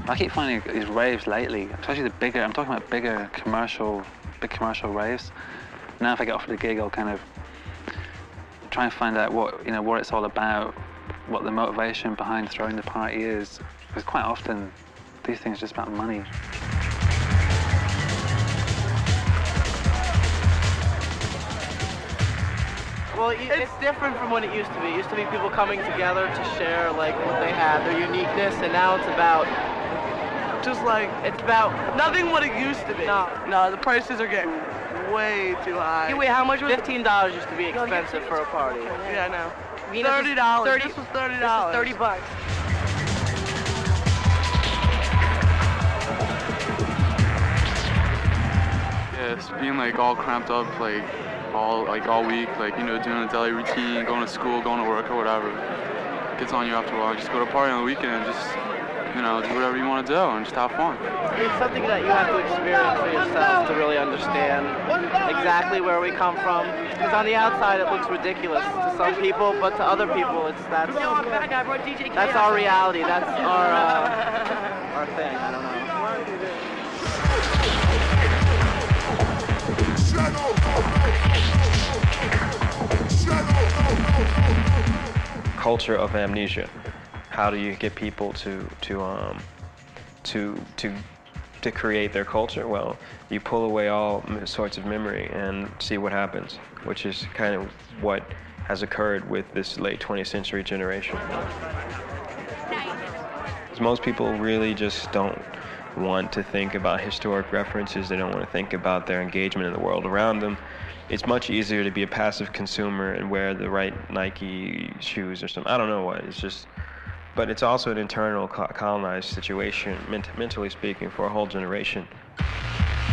I keep finding these raves lately, especially the bigger, I'm talking about big commercial raves. Now if I get offered a gig, I'll kind of try and find out what it's all about, what the motivation behind throwing the party is. Because quite often, these things are just about money. Well, it's different from when it used to be. It used to be people coming together to share like what they had, their uniqueness, and now it's about it's about nothing what it used to be. No, the prices are getting way too high. Wait, how much was $15 used to be expensive for a party. Yeah, I know. $30. This was $30. This is $30. Yeah, it's being like all cramped up, like all week, like doing a daily routine, going to school, going to work or whatever. It gets on you after a while. Just go to a party on the weekend and just do whatever you want to do and just have fun. It's something that you have to experience for yourself to really understand exactly where we come from. Because on the outside it looks ridiculous to some people, but to other people that's our reality. That's our thing. I don't know. Culture of amnesia. How do you get people to create their culture? Well, you pull away all sorts of memory and see what happens, which is kind of what has occurred with this late 20th century generation. Most people really just don't want to think about historic references. They don't want to think about their engagement in the world around them. It's much easier to be a passive consumer and wear the right Nike shoes or something. I don't know what. It's just, but it's also an internal colonized situation, mentally speaking, for a whole generation.